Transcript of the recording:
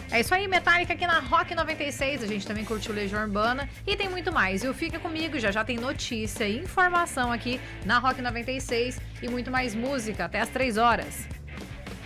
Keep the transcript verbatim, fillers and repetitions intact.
É isso aí, Metallica aqui na Rock noventa e seis. A gente também curtiu Legião Urbana e tem muito mais. E Fica Comigo, já já tem notícia e informação aqui na Rock noventa e seis e muito mais música até as três horas.